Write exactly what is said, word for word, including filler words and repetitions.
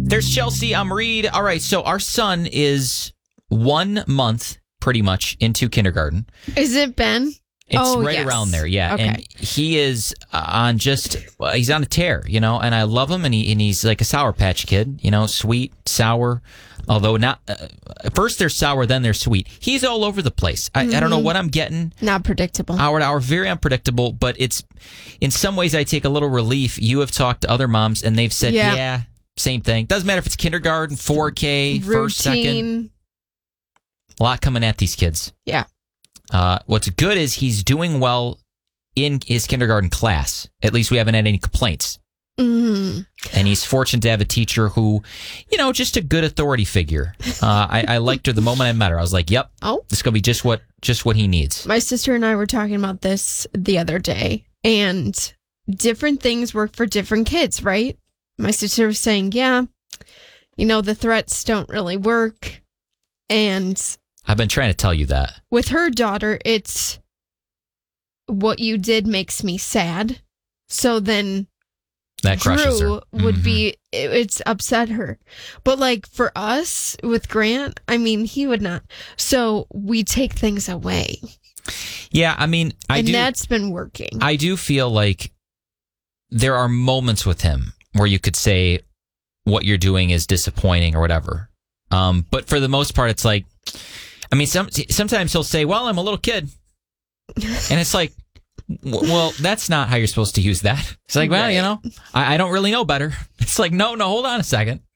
There's Chelsea. I'm Reed. All right, so our son is one month pretty much into kindergarten. Is it Ben? It's oh, right yes. around there, yeah. Okay. And he is on just, well, he's on a tear, you know, and I love him, and he and he's like a Sour Patch Kid, you know, sweet, sour, although not, uh, first they're sour, then they're sweet. He's all over the place. I, mm-hmm. I don't know what I'm getting. Not predictable. Hour to hour, very unpredictable, but it's, in some ways I take a little relief. You have talked to other moms, and they've said, yeah, yeah same thing. Doesn't matter if it's kindergarten, four K, Routine. First, second. A lot coming at these kids. Yeah. Uh, what's good is he's doing well in his kindergarten class. At least we haven't had any complaints. Mm-hmm. And he's fortunate to have a teacher who, you know, just a good authority figure. Uh, I, I liked her the moment I met her. I was like, yep, oh, this is going to be just what just what he needs. My sister and I were talking about this the other day, and different things work for different kids, right? My sister was saying, yeah, you know, the threats don't really work. And I've been trying to tell you that. With her daughter, it's what you did makes me sad. So then that crushes Drew her. would mm-hmm. be, it's upset her. But like for us with Grant, I mean, he would not. So we take things away. Yeah, I mean, I and do. And that's been working. I do feel like there are moments with him where you could say what you're doing is disappointing or whatever. Um, but for the most part, it's like, I mean, some, sometimes he'll say, well, I'm a little kid. And it's like, w- well, that's not how you're supposed to use that. It's like, well, right. you know, I, I don't really know better. It's like, no, no, hold on a second.